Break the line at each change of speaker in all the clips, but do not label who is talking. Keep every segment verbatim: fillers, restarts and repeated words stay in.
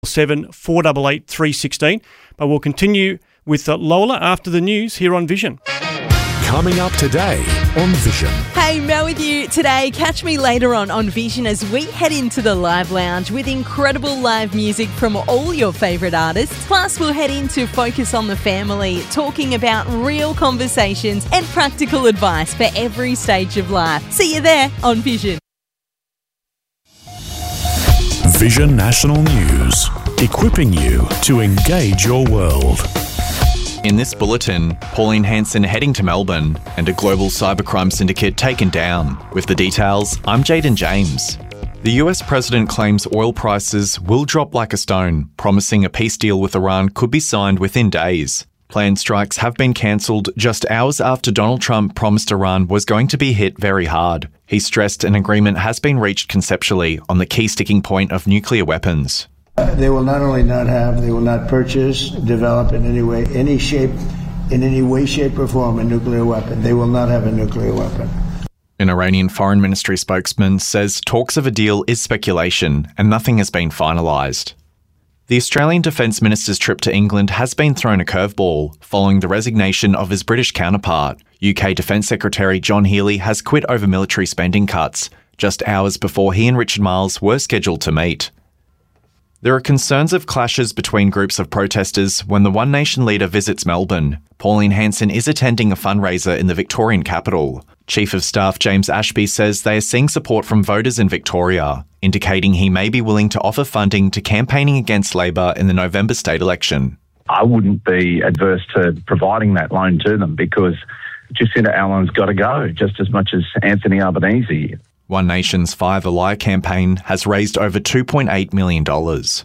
seven four eight eight three one six. But we'll continue with uh, Lola after the news here on Vision.
Coming up today on Vision.
Hey, Mel with you today. Catch me later on on Vision as we head into the live lounge with incredible live music from all your favourite artists. Plus, we'll head into Focus on the Family, talking about real conversations and practical advice for every stage of life. See you there on Vision.
Vision National News, equipping you to engage your world.
In this bulletin, Pauline Hanson heading to Melbourne and a global cybercrime syndicate taken down. With the details, I'm Jaden James. The U S president claims oil prices will drop like a stone, promising a peace deal with Iran could be signed within days. Planned strikes have been cancelled just hours after Donald Trump promised Iran was going to be hit very hard. He stressed an agreement has been reached conceptually on the key sticking point of nuclear weapons.
They will not only not have, they will not purchase, develop in any way, any shape, in any way, shape or form a nuclear weapon. They will not have a nuclear weapon.
An Iranian Foreign Ministry spokesman says talks of a deal is speculation and nothing has been finalised. The Australian Defence Minister's trip to England has been thrown a curveball following the resignation of his British counterpart. U K Defence Secretary John Healey has quit over military spending cuts, just hours before he and Richard Marles were scheduled to meet. There are concerns of clashes between groups of protesters when the One Nation leader visits Melbourne. Pauline Hanson is attending a fundraiser in the Victorian capital. Chief of Staff James Ashby says they are seeing support from voters in Victoria, indicating he may be willing to offer funding to campaigning against Labor in the November state election.
I wouldn't be adverse to providing that loan to them because Jacinda Allen's got to go just as much as Anthony Albanese.
One Nation's Fire the Lie campaign has raised over two point eight million dollars.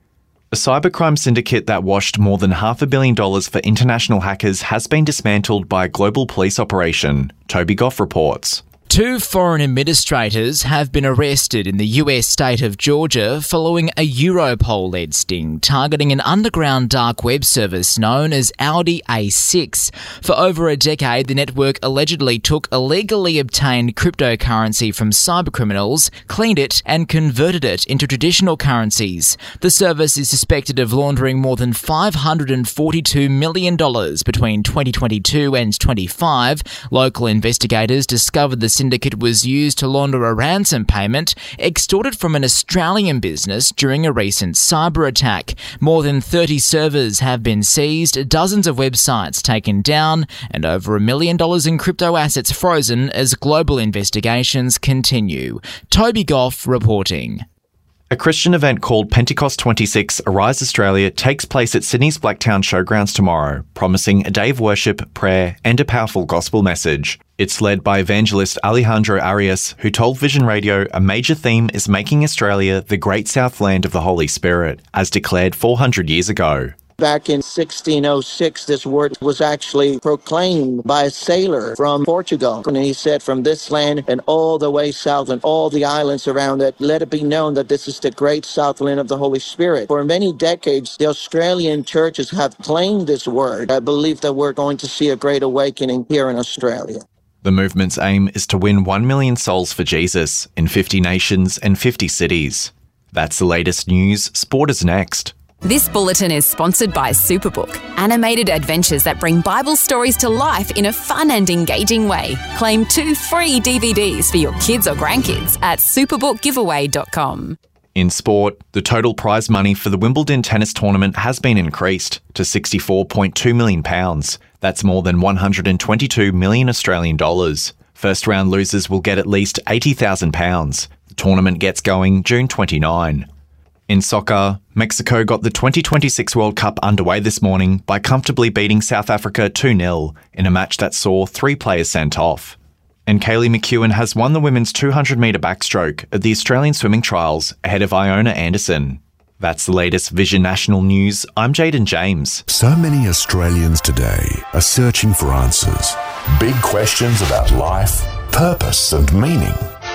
A cybercrime syndicate that washed more than half a billion dollars for international hackers has been dismantled by a global police operation, Toby Goff reports.
Two foreign administrators have been arrested in the U S state of Georgia following a Europol-led sting targeting an underground dark web service known as Audi A six. For over a decade, the network allegedly took illegally obtained cryptocurrency from cybercriminals, cleaned it and converted it into traditional currencies. The service is suspected of laundering more than five hundred forty-two million dollars between twenty twenty-two and twenty-five. Local investigators discovered the syndicate was used to launder a ransom payment extorted from an Australian business during a recent cyber attack. More than thirty servers have been seized, dozens of websites taken down, and over a million dollars in crypto assets frozen as global investigations continue. Toby Goff reporting.
A Christian event called Pentecost twenty-six Arise Australia takes place at Sydney's Blacktown Showgrounds tomorrow, promising a day of worship, prayer and a powerful gospel message. It's led by evangelist Alejandro Arias, who told Vision Radio a major theme is making Australia the great Southland of the Holy Spirit, as declared four hundred years ago.
Back in sixteen oh six, this word was actually proclaimed by a sailor from Portugal. And he said, from this land and all the way south and all the islands around it, let it be known that this is the great Southland of the Holy Spirit. For many decades, the Australian churches have claimed this word. I believe that we're going to see a great awakening here in Australia.
The movement's aim is to win one million souls for Jesus in fifty nations and fifty cities. That's the latest news. Sport is next.
This bulletin is sponsored by Superbook, animated adventures that bring Bible stories to life in a fun and engaging way. Claim two free D V Ds for your kids or grandkids at superbook giveaway dot com.
In sport, the total prize money for the Wimbledon tennis tournament has been increased to sixty-four point two million pounds. That's more than one hundred twenty-two million Australian dollars. First round losers will get at least eighty thousand pounds. The tournament gets going June twenty-ninth. In soccer, Mexico got the twenty twenty-six World Cup underway this morning by comfortably beating South Africa two nil in a match that saw three players sent off. And Kaylee McEwen has won the women's two hundred metre backstroke at the Australian Swimming Trials ahead of Iona Anderson. That's the latest Vision National News. I'm Jaden James.
So many Australians today are searching for answers. Big questions about life, purpose and meaning.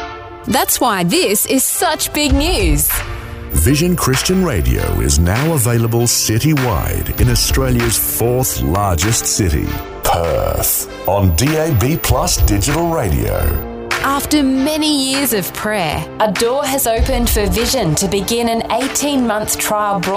That's why this is such big news.
Vision Christian Radio is now available citywide in Australia's fourth largest city, Perth, on D A B Plus digital radio.
After many years of prayer, a door has opened for Vision to begin an eighteen-month trial broadcast